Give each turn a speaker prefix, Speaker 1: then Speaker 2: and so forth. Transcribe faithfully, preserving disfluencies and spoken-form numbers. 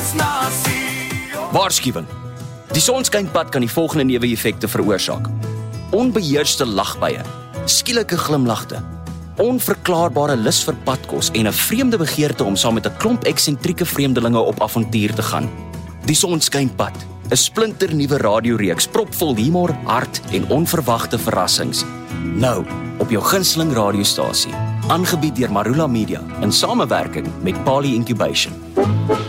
Speaker 1: Waarskuwing. Die sonskynpad kan die volgende neeweffekte veroorsaak. Onbeheerste lagbuie, skielike glimlagte, onverklaarbare lus vir padkos en 'n vreemde begeerte om saam met 'n klomp eksentrieke vreemdelinge op avontuur te gaan. Die sonskynpad, 'n splinternuwe radioreeks propvol humor, hart en onverwagte verrassings. Nou op jou gunsteling radiostasie, aangebied deur Marula Media in samewerking met Pali Incubation.